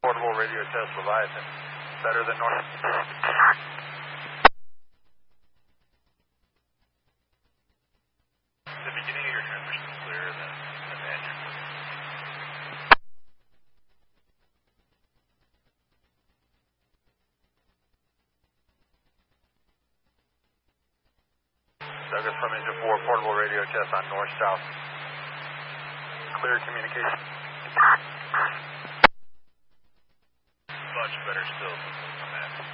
portable radio test Leviathan. Better than north. The beginning of your transmission is clearer than the engine. Douglas from engine 4, portable radio test on north-south. Clear communication. Much better still.